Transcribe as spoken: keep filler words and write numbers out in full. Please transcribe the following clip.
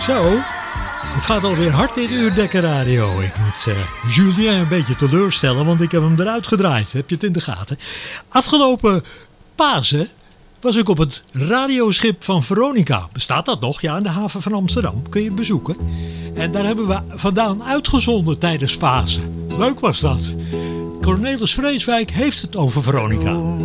Zo, het gaat alweer hard in Uurdekker Radio. Ik moet uh, Julien een beetje teleurstellen, want ik heb hem eruit gedraaid. Heb je het in de gaten? Afgelopen Pasen was ik op het radioschip van Veronica. Bestaat dat nog? Ja, in de haven van Amsterdam. Kun je bezoeken. En daar hebben we vandaan uitgezonden tijdens Pasen. Leuk was dat. Cornelis Vreeswijk heeft het over Veronica.